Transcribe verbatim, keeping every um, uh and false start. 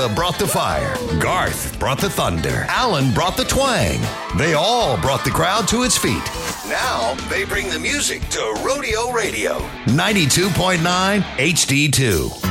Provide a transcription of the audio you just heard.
Melissa brought the fire. Garth brought the thunder. Alan brought the twang. They all brought the crowd to its feet. Now they bring the music to Rodeo Radio. ninety-two point nine H D two.